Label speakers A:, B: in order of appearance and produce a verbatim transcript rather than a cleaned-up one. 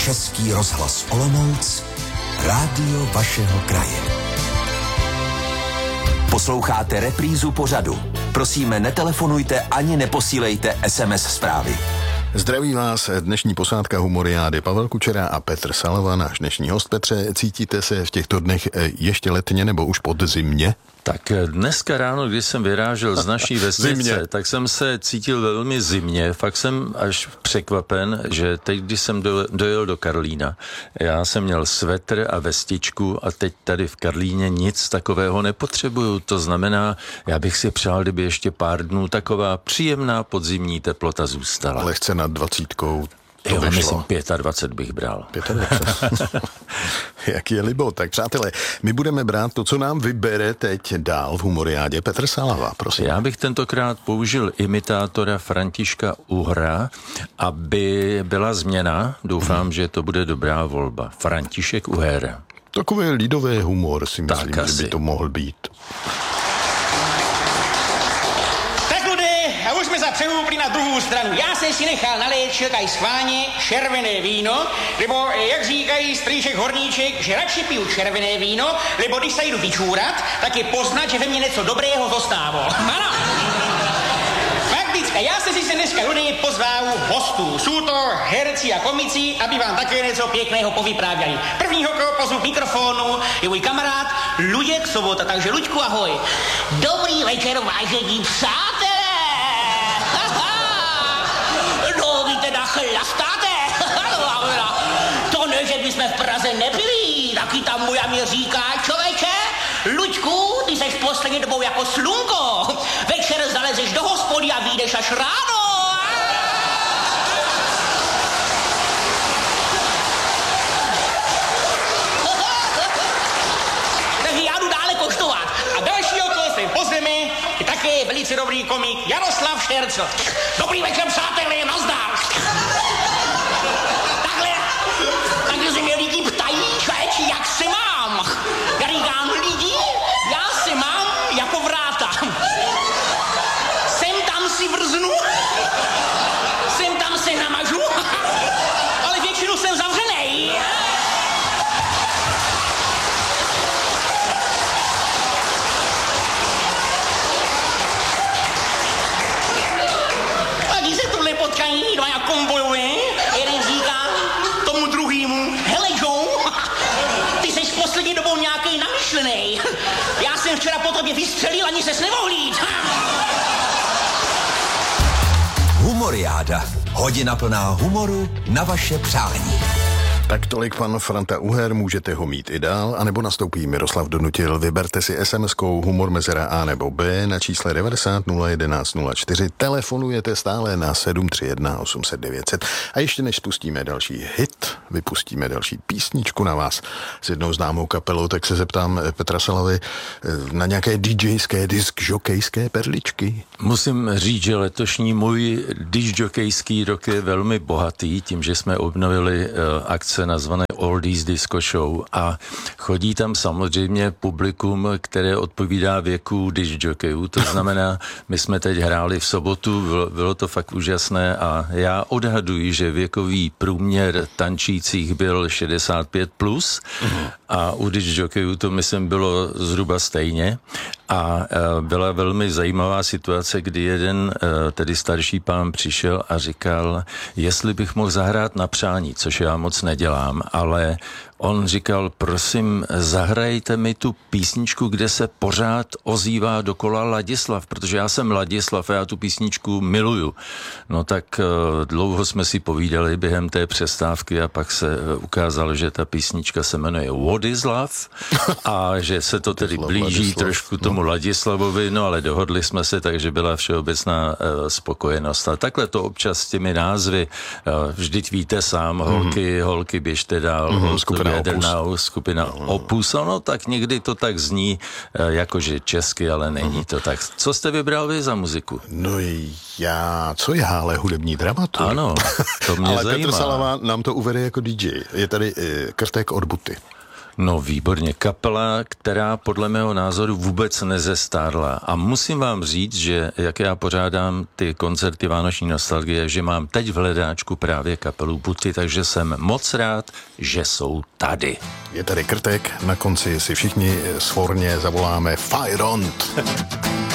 A: Český rozhlas Olomouc, rádio vašeho kraje. Posloucháte reprízu pořadu. Prosíme, netelefonujte ani neposílejte es em es zprávy.
B: Zdraví vás dnešní posádka Humoriády Pavel Kučera a Petr Salva, náš dnešní host. Petře, cítíte se v těchto dnech ještě letně nebo už podzimně?
C: Tak dneska ráno, když jsem vyrážel z naší vesnice, tak jsem se cítil velmi zimně. Fakt jsem až překvapen, že teď, když jsem do, dojel do Karlína, já jsem měl svetr a vestičku a teď tady v Karlíně nic takového nepotřebuju. To znamená, já bych si přál, kdyby ještě pár dnů taková příjemná podzimní teplota zůstala.
B: Lehce nad dvacítkou. To
C: jo,
B: vyšlo.
C: myslím dvacet pět bych bral.
B: dvacet pět Jak je libo. Tak přátelé, my budeme brát to, co nám vybere teď dál v Humoriádě. Petr Salva, prosím.
C: Já bych tentokrát použil imitátora Františka Uhra, aby byla změna. Doufám, hmm. že to bude dobrá volba. František Uher.
B: Takový lidový humor si myslím,
C: tak
B: že by to mohl být.
D: A už jsme se přehoupli na druhou stranu. Já jsem si nechal nalejt šilkaj schválně červené víno, nebo jak říkají strýček Horníček, že radši piju červené víno, lebo když se jdu vyčůrat, tak je poznat, že ve mně něco dobrého zostávalo. Ano. Faktická, já jsem si se dneska ľudí pozval hostů. Jsou to herci a komici, aby vám také něco pěkného povyprávěli. Prvního, koho pozvu k mikrofonu, je můj kamarád Luděk Sobota, takže Luďku, ahoj.
E: Dobrý večer, vážení přátelé. Chlastáte? To ne, že bychom v Praze nepili. Taky tam moja mě říká, člověče, Luďku, ty seš poslední dobou jako slunko. Večer zalezeš do hospody a vyjdeš až ráno. Takže já jdu dále koštovat.
D: A dalšího, koho sem pozveme, je také velice dobrý komik Jaroslav Štercl.
E: Dobrý večer, přátelé, nazdar. Takhle, takhle se mě lidi ptají, člověči, jak se mám. Já říkám, lidi, já se mám jako vráta. Sem tam si vrznu, sem tam se namažu, ale většinu jsem zavřenej. Potkají dva jak konvojové, jeden říká tomu druhýmu, hele Joe, ty jsi poslední dobou nějaký namyšlenej. Já jsem včera po tobě vystřelil, ani ses nemohl jít.
A: Humoriáda. Hodina plná humoru na vaše přání.
B: Tak tolik pan Franta Uher, můžete ho mít i dál, anebo nastoupí Miroslav Donutil. Vyberte si es em eskou humor mezera A nebo B na čísle devadesát nula jedenáct nula čtyři. Telefonujete stále na sedm tři jedna osm set devět set. A ještě než spustíme další hit, vypustíme další písničku na vás s jednou známou kapelou, tak se zeptám Petra Salavy na nějaké DJské, diskžokejské perličky.
C: Musím říct, že letošní můj diskžokejský rok je velmi bohatý, tím, že jsme obnovili uh, akce nazvané Oldies Disco Show a chodí tam samozřejmě publikum, které odpovídá věku discjokejů. To znamená, my jsme teď hráli v sobotu, bylo, bylo to fakt úžasné a já odhaduji, že věkový průměr tančících byl šedesát pět plus a u discjokejů to myslím bylo zhruba stejně a byla velmi zajímavá situace, kdy jeden tedy starší pán přišel a říkal, jestli bych mohl zahrát na přání, což já moc nedělám, ale on říkal, prosím, zahrajte mi tu písničku, kde se pořád ozývá dokola Ladislav, protože já jsem Ladislav a já tu písničku miluju. No tak uh, dlouho jsme si povídali během té přestávky a pak se uh, ukázalo, že ta písnička se jmenuje Wodislav a že se to tedy blíží Ladislav, trošku tomu no. Ladislavovi, no ale dohodli jsme se, takže byla všeobecná uh, spokojenost. A takhle to občas s těmi názvy, uh, vždyť víte sám, holky, mm-hmm. holky běžte dál, mm-hmm, holky, Jaderná Opus. Skupina no, no. Opus, no tak někdy to tak zní, jakože česky, ale není uh-huh. to tak. Co jste vybral vy za muziku?
B: No já, co já, ale hudební dramaturg.
C: Ano, to mě
B: ale
C: zajímá.
B: Petr Salava nám to uvede jako dý džej. Je tady e, Krtek od Buty.
C: No výborně, kapela, která podle mého názoru vůbec nezestárla. A musím vám říct, že jak já pořádám ty koncerty Vánoční nostalgie, že mám teď v hledáčku právě kapelu Buty, takže jsem moc rád, že jsou tady.
B: Je tady Krtek, na konci si všichni svorně zavoláme Fire on!